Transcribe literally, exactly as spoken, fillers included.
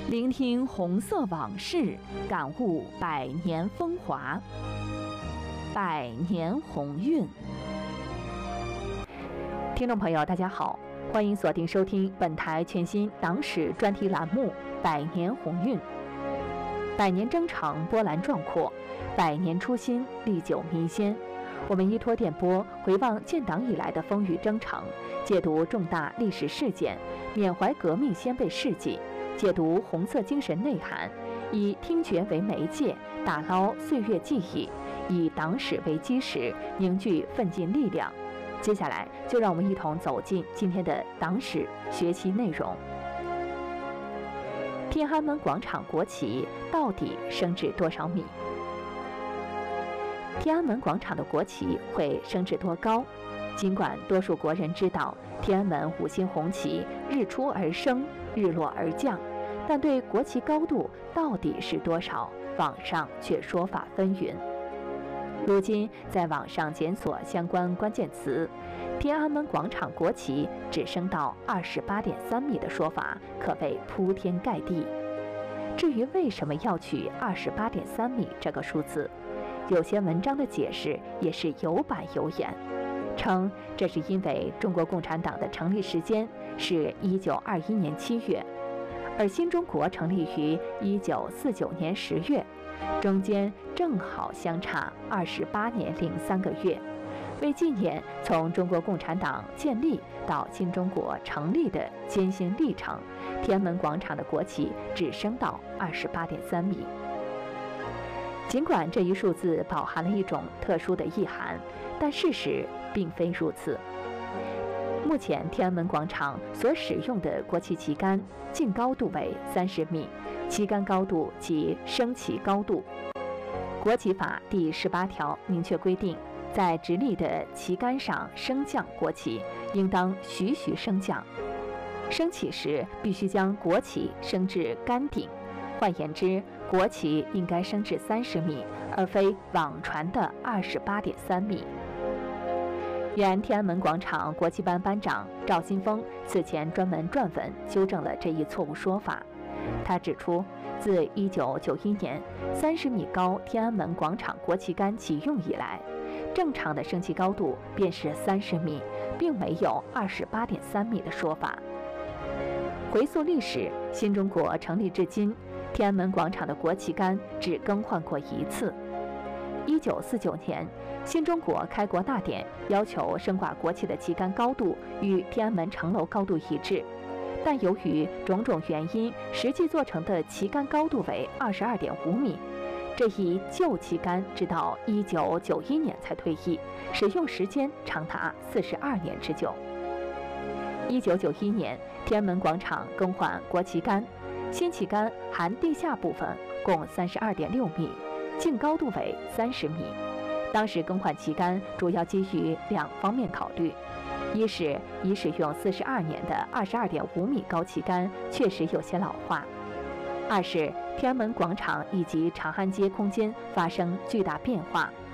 聆听红色往事，感悟百年风华。百年鸿运。听众朋友，大家好，欢迎锁定收听本台全新党史专题栏目《百年鸿运》。百年征程波澜壮阔，百年初心历久弥坚。我们依托电波回望建党以来的风雨征程，解读重大历史事件，缅怀革命先辈事迹，解读红色精神内涵，以听觉为媒介，打捞岁月记忆，以党史为基石，凝聚奋进力量。接下来，就让我们一同走进今天的党史学习内容。天安门广场国旗到底升至多少米？天安门广场的国旗会升至多高？尽管多数国人知道天安门五星红旗日出而生，日落而降，但对国旗高度到底是多少，网上却说法纷纭。如今在网上检索相关关键词，天安门广场国旗只升到二十八点三米的说法可谓铺天盖地。至于为什么要取二十八点三米这个数字，有些文章的解释也是有板有眼，称这是因为中国共产党的成立时间是一九二一年七月，而新中国成立于一九四九年十月，中间正好相差二十八年零三个月。为纪念从中国共产党建立到新中国成立的艰辛历程，天安门广场的国旗只升到二十八点三米。尽管这一数字饱含了一种特殊的意涵，但事实并非如此。目前天安门广场所使用的国旗旗杆净高度为三十米，旗杆高度及升旗高度。国旗法第十八条明确规定，在直立的旗杆上升降国旗，应当徐徐升降。升起时必须将国旗升至杆顶，换言之，国旗应该升至三十米，而非网传的二十八点三米。原天安门广场国旗班班长赵新峰此前专门撰文纠正了这一错误说法。他指出，自一九九一年三十米高天安门广场国旗杆启用以来，正常的升旗高度便是三十米，并没有二十八点三米的说法。回溯历史，新中国成立至今，天安门广场的国旗杆只更换过一次。一九四九年，新中国开国大典要求升挂国旗的旗杆高度与天安门城楼高度一致，但由于种种原因，实际做成的旗杆高度为二十二点五米。这一旧旗杆直到一九九一年才退役，使用时间长达四十二年之久。一九九一年，天安门广场更换国旗杆，新旗杆含地下部分共三十二点六米，净高度为三十米。当时更换旗杆主要基于两方面考虑：一是已使用四十二年的二十二点五米高旗杆确实有些老化；二是天安门广场以及长安街空间发生巨大变化，